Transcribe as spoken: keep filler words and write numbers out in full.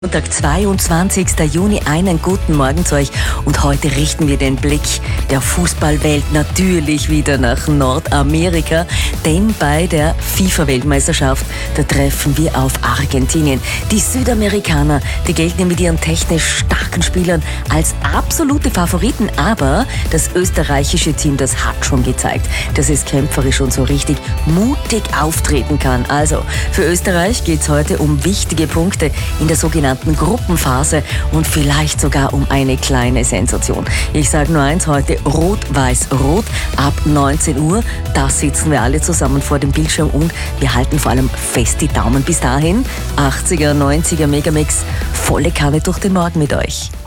Montag, zweiundzwanzigster Juni, einen guten Morgen zu euch und heute richten wir den Blick der Fußballwelt natürlich wieder nach Nordamerika, denn bei der FIFA-Weltmeisterschaft, da treffen wir auf Argentinien. Die Südamerikaner, die gelten mit ihren technisch starken Spielern als absolute Favoriten, aber das österreichische Team, das hat schon gezeigt, dass es kämpferisch und so richtig mutig auftreten kann. Also, für Österreich geht es heute um wichtige Punkte in der sogenannten Gruppenphase und vielleicht sogar um eine kleine Sensation. Ich sage nur eins heute, Rot-Weiß-Rot ab neunzehn Uhr. Da sitzen wir alle zusammen vor dem Bildschirm und wir halten vor allem fest die Daumen. Bis dahin, achtziger, neunziger Megamix, volle Kanne durch den Morgen mit euch.